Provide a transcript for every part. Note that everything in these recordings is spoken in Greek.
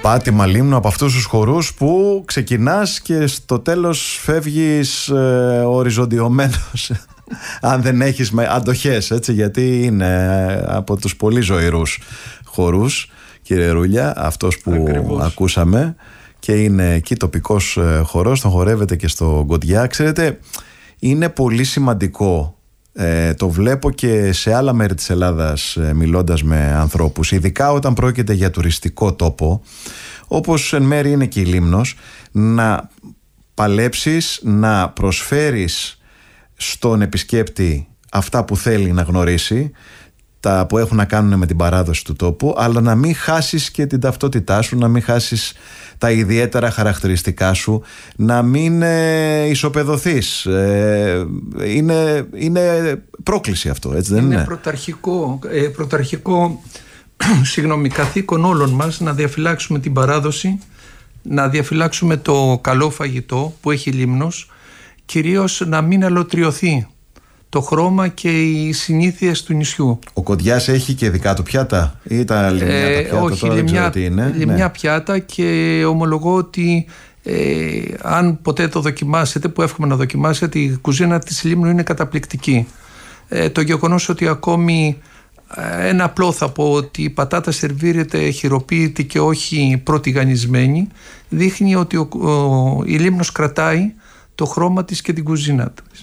πάτημα Λίμνου, από αυτούς τους χορούς που ξεκινάς και στο τέλος φεύγεις οριζοντιωμένος αν δεν έχεις αντοχές, έτσι, γιατί είναι από τους πολύ ζωηρούς χορούς, κύριε Ρούλια, αυτός που ακριβώς ακούσαμε, και είναι εκεί τοπικός χορός, τον χορεύετε και στο Κοντιά. Ξέρετε, είναι πολύ σημαντικό, το βλέπω και σε άλλα μέρη της Ελλάδας μιλώντας με ανθρώπους, ειδικά όταν πρόκειται για τουριστικό τόπο, όπως εν μέρει είναι και η Λίμνος, να παλέψεις, να προσφέρεις στον επισκέπτη αυτά που θέλει να γνωρίσει, τα που έχουν να κάνουν με την παράδοση του τόπου, αλλά να μην χάσεις και την ταυτότητά σου, να μην χάσεις τα ιδιαίτερα χαρακτηριστικά σου, να μην ισοπεδωθείς. Είναι πρόκληση αυτό, έτσι δεν είναι? Είναι πρωταρχικό καθήκον όλων μας να διαφυλάξουμε την παράδοση, να διαφυλάξουμε το καλό φαγητό που έχει η Λίμνος, κυρίως να μην αλωτριωθεί το χρώμα και οι συνήθειες του νησιού. Ο Κοντιάς έχει και δικά του πιάτα ή τα λιμνιά τα πιάτα? Όχι, λιμνιά πιάτα, και ομολογώ ότι αν ποτέ το δοκιμάσετε, που εύχομαι να δοκιμάσετε, η κουζίνα της Λίμνου είναι καταπληκτική. Το γεγονός ότι ακόμη ένα απλό θα πω, ότι η πατάτα σερβίρεται χειροποίητη και όχι πρωτιγανισμένη, δείχνει ότι η Λίμνος κρατάει το χρώμα της και την κουζίνα της.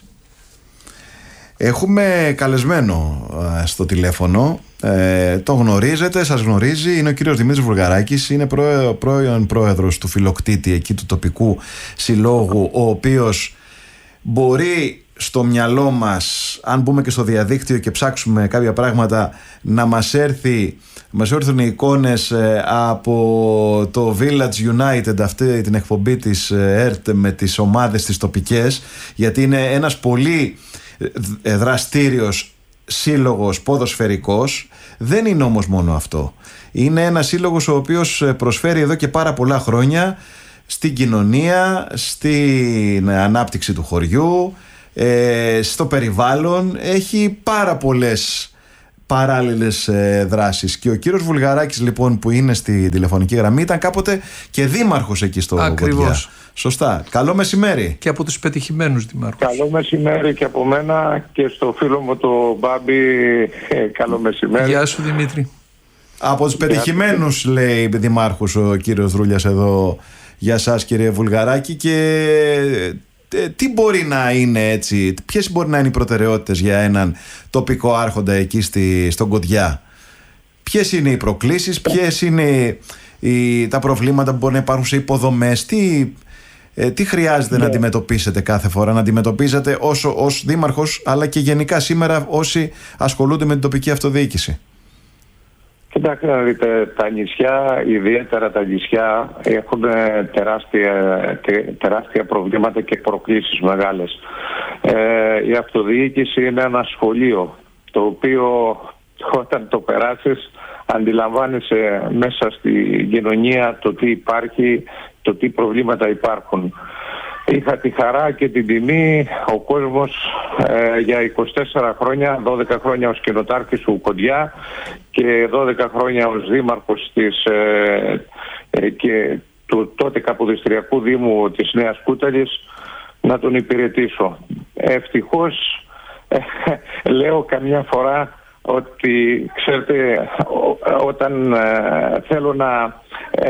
Έχουμε καλεσμένο στο τηλέφωνο, το γνωρίζετε, σας γνωρίζει, είναι ο κύριος Δημήτρης Βουλγαράκης, είναι πρώην πρόεδρος του Φιλοκτήτη, εκεί του τοπικού συλλόγου, ο οποίος μπορεί στο μυαλό μας, αν μπούμε και στο διαδίκτυο και ψάξουμε κάποια πράγματα, να μας έρθουν οι εικόνες από το Village United, αυτή την εκπομπή της ΕΡΤ με τις ομάδες τις τοπικές, γιατί είναι ένας πολύ δραστήριος σύλλογος ποδοσφαιρικός. Δεν είναι όμως μόνο αυτό. Είναι ένας σύλλογος ο οποίος προσφέρει εδώ και πάρα πολλά χρόνια στην κοινωνία, στην ανάπτυξη του χωριού, στο περιβάλλον. Έχει πάρα πολλές παράλληλες δράσεις, και ο κύριος Βουλγαράκης, λοιπόν, που είναι στη τηλεφωνική γραμμή, ήταν κάποτε και δήμαρχος εκεί στο Κοντιά. Σωστά. Καλό μεσημέρι. Και από τους πετυχημένους δημάρχους. Καλό μεσημέρι και από μένα, και στο φίλο μου το Μπάμπη, καλό μεσημέρι. Γεια σου, Δημήτρη. Από τους πετυχημένους, λέει, δημάρχους ο κύριος Ρούλιας εδώ για σας, κύριε Βουλγαράκη. Και τι μπορεί να είναι, έτσι, ποιες μπορεί να είναι οι προτεραιότητες για έναν τοπικό άρχοντα εκεί στον Κοντιά? Ποιες είναι οι προκλήσεις, ποιες είναι τα προβλήματα που μπορεί να υπάρχουν σε υποδομές, τι χρειάζεται να αντιμετωπίσετε κάθε φορά, να αντιμετωπίζετε ως δήμαρχος, αλλά και γενικά σήμερα όσοι ασχολούνται με την τοπική αυτοδιοίκηση? Κοιτάξτε να δείτε, τα νησιά, ιδιαίτερα τα νησιά, έχουν τεράστια προβλήματα και προκλήσεις μεγάλες. Η αυτοδιοίκηση είναι ένα σχολείο, το οποίο όταν το περάσεις αντιλαμβάνεσαι μέσα στην κοινωνία το τι υπάρχει, το τι προβλήματα υπάρχουν. Είχα τη χαρά και την τιμή ο κόσμος για 24 χρόνια, 12 χρόνια ως κοινοτάρχης του Κοντιά και 12 χρόνια ως δήμαρχος και του τότε Καποδιστριακού Δήμου της Νέας Κούταλης να τον υπηρετήσω. Ευτυχώς λέω καμιά φορά ότι, ξέρετε, όταν θέλω να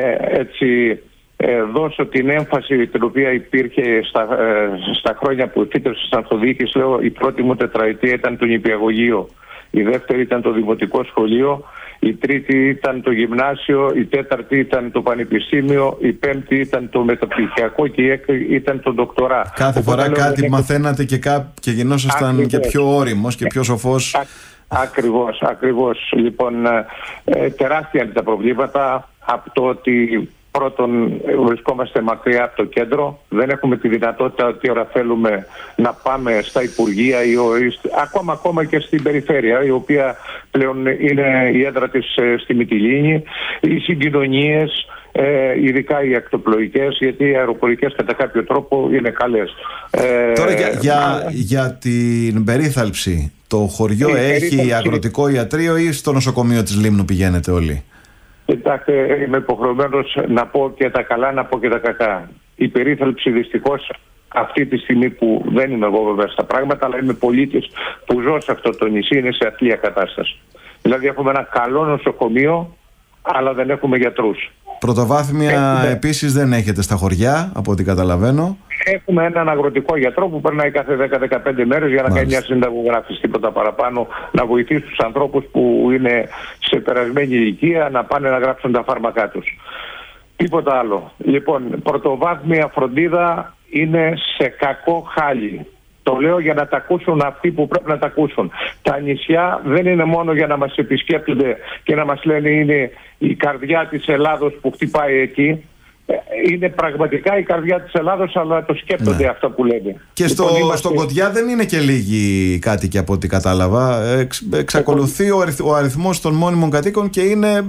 δώσω την έμφαση την οποία υπήρχε στα χρόνια που φύτευσα στην αυτοδιοίκηση, λέω, η πρώτη μου τετραετία ήταν το νηπιαγωγείο, η δεύτερη ήταν το δημοτικό σχολείο, η τρίτη ήταν το γυμνάσιο, η τέταρτη ήταν το πανεπιστήμιο, η πέμπτη ήταν το μεταπτυχιακό και η έκτη ήταν το ντοκτορά. Κάθε φορά κάτι μαθαίνατε και γινόσασταν και πιο όριμος και πιο σοφός. Ακριβώς. Λοιπόν, τεράστια είναι τα προβλήματα από το ότι πρώτον βρισκόμαστε μακριά από το κέντρο, δεν έχουμε τη δυνατότητα ότι ώρα θέλουμε να πάμε στα Υπουργεία ή ακόμα και στην περιφέρεια, η οποία πλέον είναι η έδρα της στη Μυτιλήνη, οι συγκοινωνίες, ειδικά οι ακτοπλοϊκές, γιατί οι αεροπορικές κατά κάποιο τρόπο είναι καλές. Τώρα για την περίθαλψη, το χωριό έχει αγροτικό ιατρείο ή στο νοσοκομείο της Λίμνου πηγαίνετε όλοι? Κοιτάξτε, είμαι υποχρεωμένος να πω και τα καλά, να πω και τα κακά. Η περίθαλψη δυστυχώς αυτή τη στιγμή που δεν είμαι εγώ βέβαια στα πράγματα, αλλά είμαι πολίτης που ζω σε αυτό το νησί, είναι σε ατλία κατάσταση. Δηλαδή έχουμε ένα καλό νοσοκομείο, αλλά δεν έχουμε γιατρούς. Πρωτοβάθμια επίσης δεν έχετε στα χωριά, από ό,τι καταλαβαίνω. Έχουμε έναν αγροτικό γιατρό που περνάει κάθε 10-15 μέρες για να κάνει μια συνταγογράφηση, τίποτα παραπάνω, να βοηθήσει τους ανθρώπους που είναι σε περασμένη ηλικία να πάνε να γράψουν τα φάρμακά τους. Τίποτα άλλο. Λοιπόν, πρωτοβάθμια φροντίδα είναι σε κακό χάλι. Το λέω για να τα ακούσουν αυτοί που πρέπει να τα ακούσουν. Τα νησιά δεν είναι μόνο για να μας επισκέπτονται και να μας λένε είναι η καρδιά της Ελλάδος που χτυπάει εκεί. Είναι πραγματικά η καρδιά της Ελλάδος, αλλά το σκέπτονται αυτά που λένε. Και στον Κοντιά δεν είναι και λίγοι κάτοικοι από ό,τι κατάλαβα. Εξακολουθεί ο αριθμός των μόνιμων κατοίκων και είναι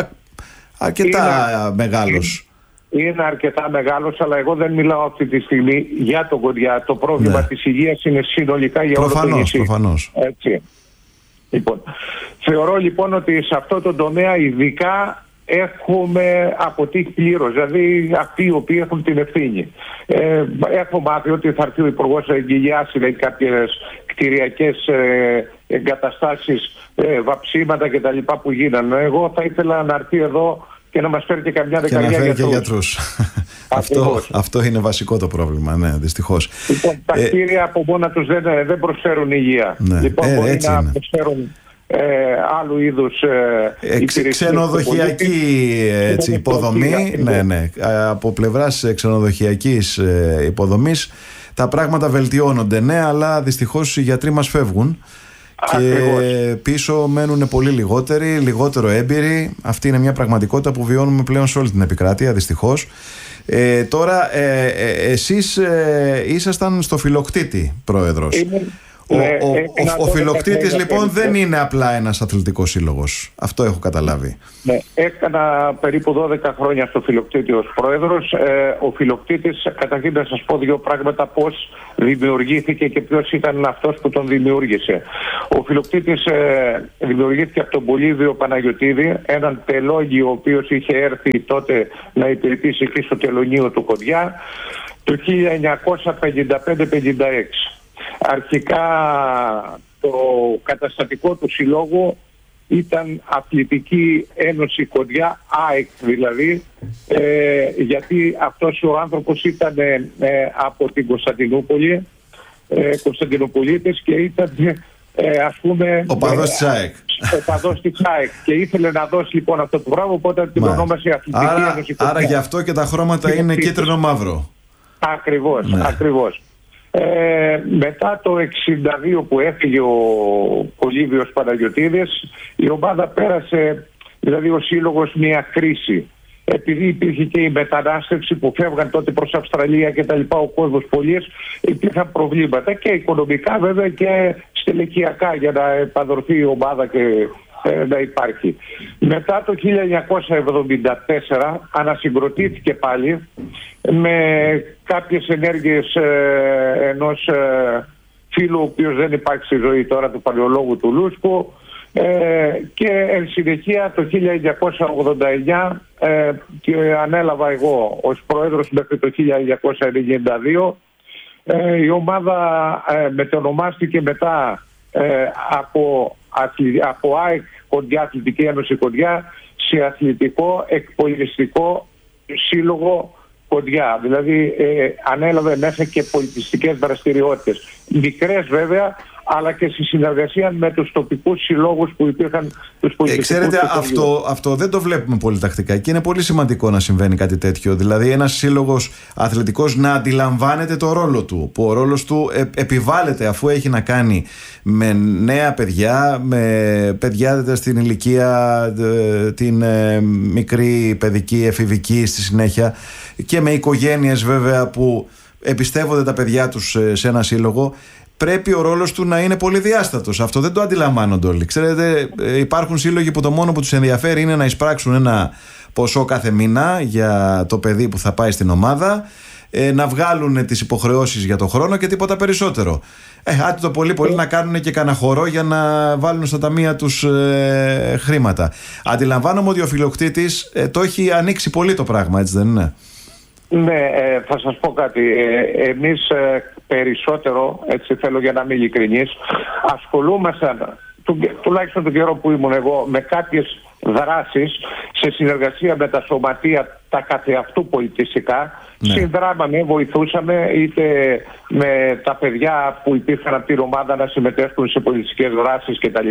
αρκετά μεγάλος. Είναι αρκετά μεγάλος, αλλά εγώ δεν μιλάω αυτή τη στιγμή για τον Κοντιά. Το πρόβλημα της υγείας είναι συνολικά για όλο το νησί. Προφανώς. Έτσι. Λοιπόν, θεωρώ λοιπόν ότι σε αυτό το τομέα ειδικά έχουμε αποτύχει πλήρως, δηλαδή αυτοί οι οποίοι έχουν την ευθύνη. Έχω μάθει ότι θα έρθει ο Υπουργός να εγκυλιάσει κάποιες κτηριακές εγκαταστάσεις, βαψίματα κτλ. Που γίνανε. Εγώ θα ήθελα να έρθει εδώ και να μας φέρει και καμιά δεκαετία γιατρούς. Αυτό είναι βασικό το πρόβλημα, ναι, δυστυχώς. Λοιπόν, τα κτίρια από μόνα τους δεν προσφέρουν υγεία. Ναι, λοιπόν, μπορεί να προσφέρουν άλλου είδους ξενοδοχειακή υποδομή. Ναι. Από πλευράς ξενοδοχειακής υποδομής τα πράγματα βελτιώνονται, ναι, αλλά δυστυχώς οι γιατροί μας φεύγουν. Ακριβώς. Και πίσω μένουν πολύ λιγότερο έμπειροι. Αυτή είναι μια πραγματικότητα που βιώνουμε πλέον σε όλη την επικράτεια, δυστυχώς. Τώρα εσείς ήσασταν στο Φιλοκτήτη πρόεδρος. Ο Φιλοκτήτης λοιπόν δεν είναι απλά ένας αθλητικός σύλλογος. Αυτό έχω καταλάβει. Ναι, έκανα περίπου 12 χρόνια στο Φιλοκτήτη ως πρόεδρος. Ο Φιλοκτήτης, καταρχήν να σας πω δύο πράγματα, πώς δημιουργήθηκε και ποιος ήταν αυτός που τον δημιούργησε. Ο Φιλοκτήτης δημιουργήθηκε από τον Πολύβιο Παναγιωτίδη, έναν τελόγιο ο οποίος είχε έρθει τότε να υπηρετήσει εκεί στο τελωνείο του Κοντιά το 1955-56. Αρχικά το καταστατικό του συλλόγου ήταν Αθλητική Ένωση Κοντιά, ΑΕΚ δηλαδή, γιατί αυτός ο άνθρωπος ήταν από την Κωνσταντινούπολη, Κωνσταντινοπολίτης, και ήταν ας πούμε οπαδός της ΑΕΚ. Οπαδός της ΑΕΚ και ήθελε να δώσει λοιπόν αυτό το πράγμα, οπότε την ονόμασε Αθλητική Ένωση Κοντιά. Άρα γι' αυτό και τα χρώματα είναι κίτρινο-μαύρο. Ακριβώς, ακριβώς. Μετά το 1962 που έφυγε ο Πολύβιος Παναγιωτίδης, η ομάδα πέρασε, δηλαδή ο σύλλογος, μια κρίση. Επειδή υπήρχε και η μετανάστευση που φεύγαν τότε προς Αυστραλία και τα λοιπά, ο κόσμος πολύς, υπήρχαν προβλήματα και οικονομικά βέβαια και στελεχειακά για να επανδρωθεί η ομάδα και να υπάρχει. Μετά το 1974 ανασυγκροτήθηκε πάλι με κάποιες ενέργειες ενός φίλου ο οποίος δεν υπάρχει στη ζωή τώρα, του παλαιολόγου του Λούσκου, και εν συνεχεία το 1989 και ανέλαβα εγώ ως πρόεδρος μέχρι το 1992. Η ομάδα μετονομάστηκε μετά από ΑΕΚ Κοντιά, Αθλητική Ένωση Κοντιά, σε Αθλητικό Εκπολιτιστικό Σύλλογο Κοντιά. Δηλαδή ανέλαβε μέσα και πολιτιστικές δραστηριότητες. Μικρές βέβαια, αλλά και στη συνεργασία με τους τοπικούς συλλόγους που υπήρχαν, τους πολιτιστικούς. Ξέρετε, αυτό δεν το βλέπουμε πολύ τακτικά και είναι πολύ σημαντικό να συμβαίνει κάτι τέτοιο. Δηλαδή ένας σύλλογος αθλητικός να αντιλαμβάνεται το ρόλο του, που ο ρόλος του επιβάλλεται αφού έχει να κάνει με νέα παιδιά, με παιδιά στην ηλικία την μικρή παιδική, εφηβική στη συνέχεια, και με οικογένειες βέβαια που εμπιστεύονται τα παιδιά τους σε ένα σύλλογο. Πρέπει ο ρόλος του να είναι πολυδιάστατος. Αυτό δεν το αντιλαμβάνονται όλοι. Ξέρετε, υπάρχουν σύλλογοι που το μόνο που τους ενδιαφέρει είναι να εισπράξουν ένα ποσό κάθε μήνα για το παιδί που θα πάει στην ομάδα, να βγάλουν τις υποχρεώσεις για το χρόνο και τίποτα περισσότερο. Άντε το πολύ να κάνουν και κανένα χορό για να βάλουν στα ταμεία τους χρήματα. Αντιλαμβάνομαι ότι ο φιλοκτήτης το έχει ανοίξει πολύ το πράγμα, έτσι δεν είναι? Ναι, θα σας πω κάτι. Εμείς περισσότερο, έτσι θέλω για να είμαι ειλικρινής, ασχολούμασταν, τουλάχιστον τον καιρό που ήμουν εγώ, με κάποιες δράσεις σε συνεργασία με τα σωματεία τα καθεαυτού πολιτιστικά. Ναι. Συνδράμαμε, βοηθούσαμε είτε με τα παιδιά που υπήρχαν από την ομάδα να συμμετέχουν σε πολιτιστικές δράσεις κτλ.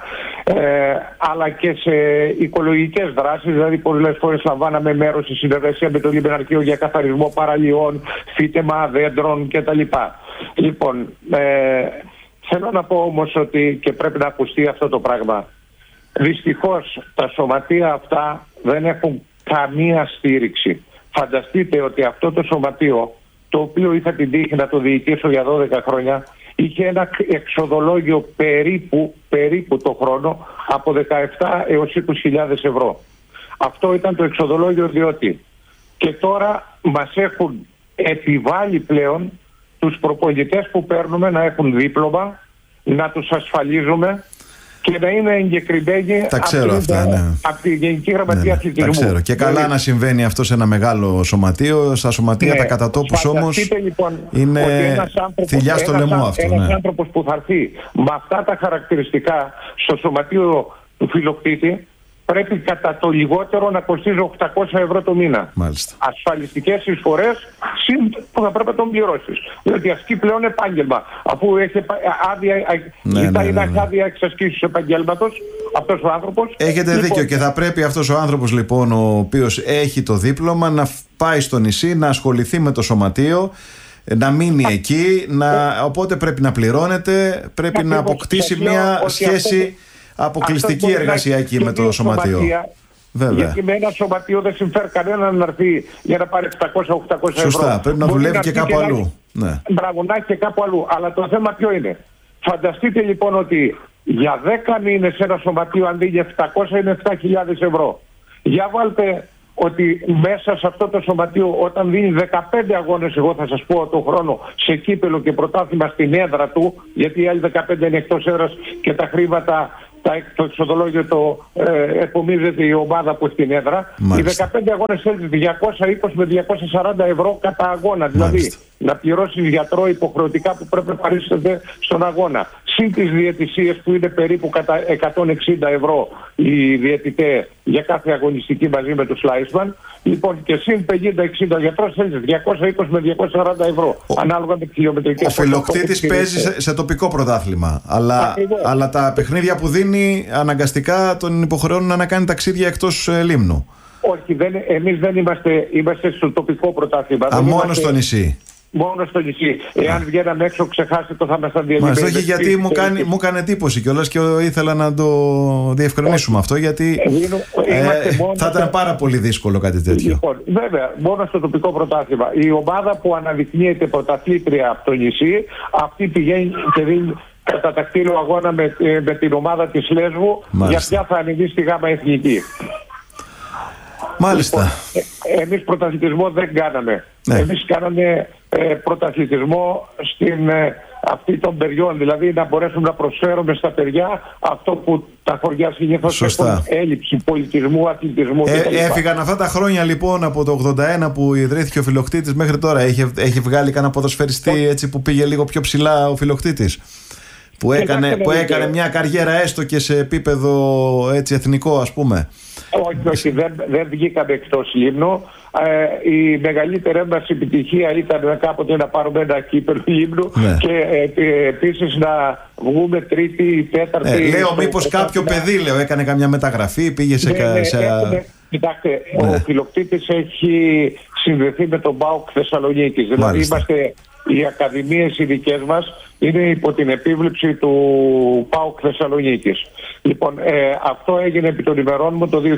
Αλλά και σε οικολογικές δράσεις, δηλαδή πολλές φορές λαμβάναμε μέρος σε συνεργασία με το Λιμεναρχείο για καθαρισμό παραλιών, φύτεμα δέντρων κτλ. Λοιπόν, θέλω να πω όμως ότι, και πρέπει να ακουστεί αυτό το πράγμα, δυστυχώς τα σωματεία αυτά δεν έχουν καμία στήριξη. Φανταστείτε ότι αυτό το σωματείο, το οποίο είχα την τύχη να το διοικήσω για 12 χρόνια, είχε ένα εξοδολόγιο περίπου το χρόνο από 17 έως 20.000 ευρώ. Αυτό ήταν το εξοδολόγιο, διότι και τώρα μας έχουν επιβάλει πλέον τους προπονητές που παίρνουμε να έχουν δίπλωμα, να τους ασφαλίζουμε και να είναι εγκεκριμένοι από τη Γενική Γραμματεία Αθλητισμού. Τα ξέρω. Και καλά να συμβαίνει αυτό σε ένα μεγάλο σωματείο. Στα σωματεία τα κατατόπους όμως λοιπόν, είναι θηλιά στο λαιμό αυτό. Ένας άνθρωπος που θα έρθει με αυτά τα χαρακτηριστικά στο σωματείο του φιλοκτήτη πρέπει κατά το λιγότερο να κοστίζει 800 ευρώ το μήνα. Μάλιστα. Ασφαλιστικές εισφορές που θα πρέπει να τον πληρώσεις. Διότι ασκεί πλέον επάγγελμα. Αφού έχει άδεια εξασκήσεως επαγγέλματος αυτός ο άνθρωπος. Έχετε δίκιο, και θα πρέπει αυτός ο άνθρωπος λοιπόν, ο οποίος έχει το δίπλωμα, να πάει στο νησί, να ασχοληθεί με το σωματείο, να μείνει εκεί, οπότε πρέπει να πληρώνεται, πρέπει να αποκτήσει μια σχέση αποκλειστική εργασιακή με το σωματείο. Γιατί με ένα σωματείο δεν συμφέρει κανέναν να έρθει για να πάρει 700-800 ευρώ. Σωστά, πρέπει να δουλεύει και κάπου αλλού. Μπράβο, να έχει και κάπου αλλού. Αλλά το θέμα ποιο είναι? Φανταστείτε λοιπόν ότι για 10 μήνες ένα σωματείο αντί για 700 είναι 7.000 ευρώ. Για βάλτε ότι μέσα σε αυτό το σωματείο, όταν δίνει 15 αγώνες, εγώ θα σας πω το χρόνο, σε κύπελο και πρωτάθλημα στην έδρα του, γιατί οι άλλοι 15 είναι εκτός έδρας και τα χρήματα, το εξοδολόγιο το επομίζεται η ομάδα που έχει την έδρα. Μάλιστα. Οι 15 αγώνες θέλει 220 με 240 ευρώ κατά αγώνα. Μάλιστα. Δηλαδή να πληρώσεις γιατρό υποχρεωτικά που πρέπει να παρίσταται στον αγώνα. Συν τις διαιτησίες που είναι περίπου κατά 160 ευρώ οι διαιτητές για κάθε αγωνιστική μαζί με τους Λάισμαν. Λοιπόν, και συν 50-60 γιατρός θέλεις 220 με 240 ευρώ. Ανάλογα με τη χιλιομετρική. Ο φιλοκτήτης παίζει σε τοπικό πρωτάθλημα. Αλλά τα παιχνίδια που δίνει αναγκαστικά τον υποχρεώνουν να κάνει ταξίδια εκτός λίμνου. Όχι, εμείς δεν είμαστε στο τοπικό πρωτάθλημα. Μόνο στο νησί. Μόνο στο νησί. Εάν βγαίναμε έξω, ξεχάστε το, θα μας τα διαλύσει. Όχι, γιατί μου κάνει εντύπωση κιόλας και ήθελα να το διευκρινίσουμε αυτό, γιατί θα ήταν πάρα πολύ δύσκολο κάτι τέτοιο. Λοιπόν, βέβαια, μόνο στο τοπικό πρωτάθλημα. Η ομάδα που αναδεικνύεται πρωταθλήτρια από το νησί, αυτή πηγαίνει και δίνει κατά τακτήριο αγώνα με την ομάδα της Λέσβου. Μάλιστα. Για ποια θα ανεβεί στη ΓΑΜΑ Εθνική. Μάλιστα. Λοιπόν, εμείς πρωταθλητισμό δεν κάναμε. Ναι. Εμείς κάναμε πρωταθλητισμό στην αυτή των παιδιών, δηλαδή να μπορέσουμε να προσφέρουμε στα παιδιά αυτό που τα χωριά συνήθως έχουν έλλειψη πολιτισμού, αθλητισμού κτλ. Έφυγαν αυτά τα χρόνια λοιπόν από το 81 που ιδρύθηκε ο Φιλοκτήτης μέχρι τώρα. Έχει βγάλει κανένα ποδοσφαιριστή έτσι που πήγε λίγο πιο ψηλά ο Φιλοκτήτης? Που έκανε μια καριέρα έστω και σε επίπεδο έτσι εθνικό, ας πούμε? Όχι, δεν βγήκαμε εκτός Λίμνου. Η μεγαλύτερη μας επιτυχία ήταν κάποτε να πάρουμε ένα κύπελλο Λίμνου, ναι. Και επίσης να βγούμε τρίτη, τέταρτη. Λέω μήπως κάποιο παιδί έκανε καμιά μεταγραφή, πήγε σε... Κοιτάξτε, ο Φιλοκτήτης έχει συνδεθεί με τον ΠΑΟΚ Θεσσαλονίκης. Δηλαδή είμαστε, οι ακαδημίες οι δικές μας είναι υπό την επίβλεψη του ΠΑΟΚ Θεσσαλονίκης. Λοιπόν, αυτό έγινε επί των ημερών μου το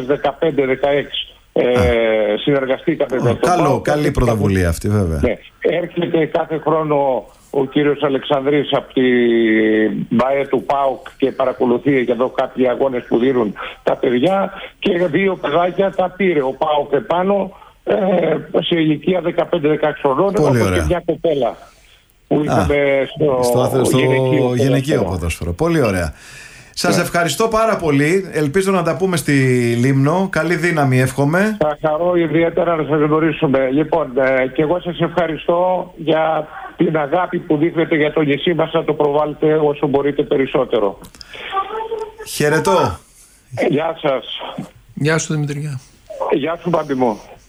2015-16. Συνεργαστήκαμε με τον ΠΑΟΚ. Καλή πρωτοβουλία αυτή, βέβαια. Ναι. Έρχεται κάθε χρόνο ο κύριος Αλεξανδρής από την ΜΑΕ του ΠΑΟΚ και παρακολουθεί και εδώ κάποιοι αγώνες που δίνουν τα παιδιά, και 2 παιδάκια τα πήρε ο ΠΑΟΚ επάνω σε ηλικία 15-16 χρονών. Πολύ ωραία. Και μια κοπέλα που είχαμε στο γυναικείο ποδόσφαιρο. Πολύ ωραία. Σας ευχαριστώ πάρα πολύ. Ελπίζω να τα πούμε στη Λίμνο. Καλή δύναμη εύχομαι. Θα χαρώ ιδιαίτερα να σας γνωρίσουμε. Λοιπόν, και εγώ σας ευχαριστώ για την αγάπη που δείχνετε για το νησί μας, να το προβάλλετε όσο μπορείτε περισσότερο. Χαιρετώ. Γεια σας. Γεια σου Δημητριά. Γεια σου Μπάμπη μου.